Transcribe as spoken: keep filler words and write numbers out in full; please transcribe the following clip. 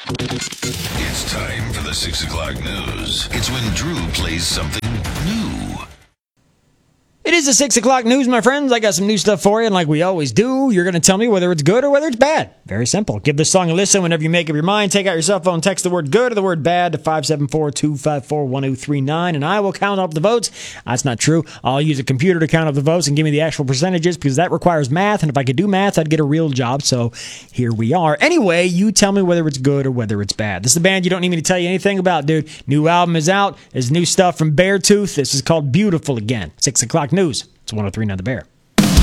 It's time for the six o'clock news. It's when Drew plays something new. It is the six o'clock news, my friends. I got some new stuff for you, and like we always do, you're going to tell me whether it's good or whether it's bad. Very simple. Give this song a listen whenever you make up your mind. Take out your cell phone, text the word good or the word bad to five seven four, two five four, one oh three nine, and I will count up the votes. That's not true. I'll use a computer to count up the votes and give me the actual percentages because that requires math, and if I could do math, I'd get a real job, so here we are. Anyway, you tell me whether it's good or whether it's bad. This is a band you don't need me to tell you anything about, dude. New album is out. There's new stuff from Beartooth. This is called Beautiful Again. six o'clock news. It's one oh three nine The Bear.